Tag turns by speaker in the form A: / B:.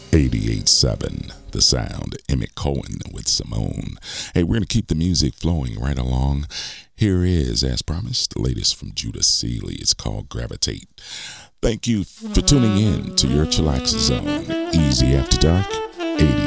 A: 88.7 The Sound, Emmett Cohen with Simone. Hey, we're going to keep the music flowing right along. Here is, as promised, the latest from Judah Seeley. It's called Gravitate. Thank you for tuning in to your chillax zone. Easy After Dark, 88.